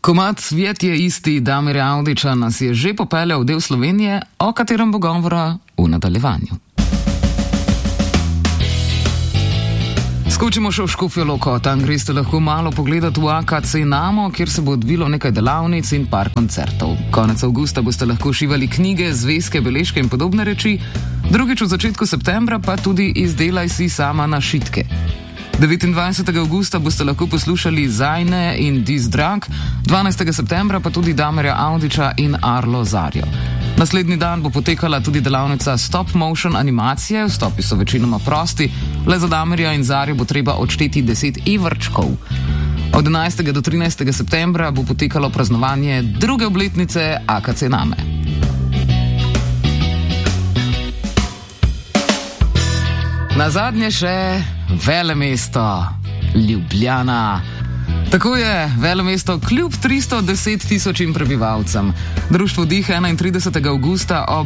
Komad Svet je isti Damirja Avdića nas je že popeljal v del Slovenije, o katerem bo govora v nadaljevanju. Skočimo še v Škofjo Loko, tam greste lahko malo pogledati v AKC Namo, kjer se bo odvilo nekaj delavnic in par koncertov. Konec avgusta boste lahko šivali knjige, zvezke, beležke in podobne reči, drugič v začetku septembra pa tudi izdelaj si sama našitke. 29. avgusta boste lahko poslušali Zajne in Dis Drag, 12. septembra pa tudi Damirja Avdića in Arlo Zarjo. Naslednji dan bo potekala tudi delavnica stop motion animacije, vstopi so večinoma prosti, le za Damirja in Zarjo bo treba odšteti 10 evrčkov. Od 11. do 13. septembra bo potekalo praznovanje druge obletnice AKC Name. Nazadnje še velemesto Ljubljana. Tako je velemesto kljub 310 tisočim prebivalcem. Društvo Dih 31. avgusta od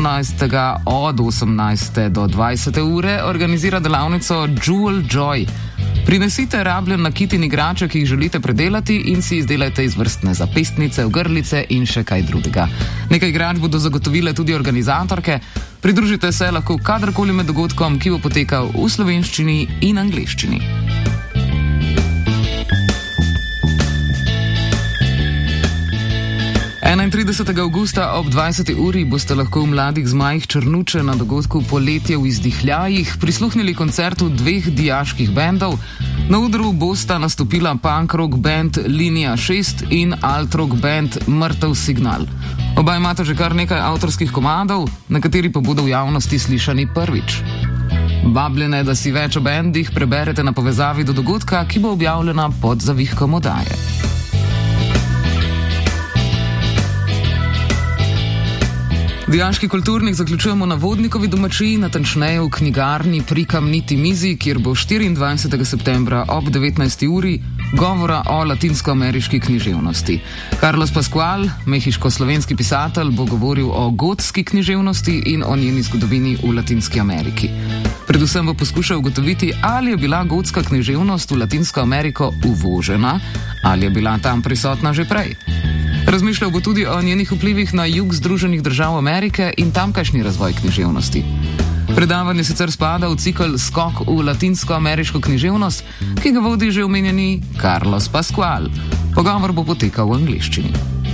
18. do 20. ure organizira delavnico Jewel Joy. Prinesite rabljen nakit in igrače, ki jih želite predelati, in si izdelajte izvrstne zapestnice, ogrlice in še kaj drugega. Nekaj igrač bodo zagotovile tudi organizatorke. Pridružite se lahko kadarkoli med dogodkom, ki bo potekal v slovenščini in angleščini. – 31. avgusta ob 20. uri boste lahko v Mladih zmajih Črnuče na dogodku Poletje v izdihljajih prisluhnili koncertu dveh dijaških bendov. Na odru bosta nastopila punk rock band Linija 6 in alt rock band Mrtev signal. Oba imata že kar nekaj avtorskih komadov, nekateri pa bodo v javnosti slišani prvič. Vabljene, da si več o bendih preberete na povezavi do dogodka, ki bo objavljena pod zavihkom oddaje. Dijaški kulturnik zaključujemo na Vodnikovi domačiji, natančneje v knjigarni pri Kamniti mizi, kjer bo 24. septembra ob 19. uri govora o latinskoameriški književnosti. Carlos Pascual, mehiško-slovenski pisatelj, bo govoril o gotski književnosti in o njeni zgodovini v Latinski Ameriki. Predvsem bo poskušal ugotoviti, ali je bila gotska književnost v Latinsko Ameriko uvožena, ali je bila tam prisotna že prej. Razmišljal bo tudi o njenih vplivih na jug Združenih držav Amerike in tamkajšnji razvoj književnosti. Predavanje sicer spada v cikel Skok v latinsko-ameriško književnost, ki ga vodi že omenjeni Carlos Pascual. Pogovor bo potekal v angleščini.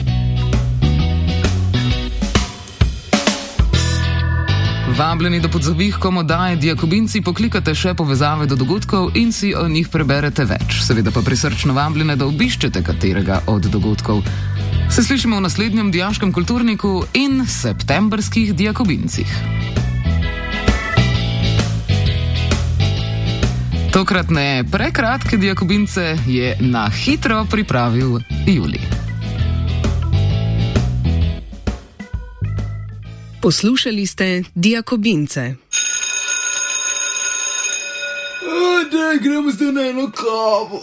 Vabljeni, da pod zavihkom oddaje Dijakobinci poklikate še povezave do dogodkov in si o njih preberete več. Seveda pa prisrčno vabljene, da obiščete katerega od dogodkov. Se slišimo v naslednjem dijaškem kulturniku in septembrskih Dijakobincih. Tokratne prekratke Dijakobince je na hitro pripravil Julij. Poslušali ste Dijakobince. Daj, gremo zdaj na eno kavo.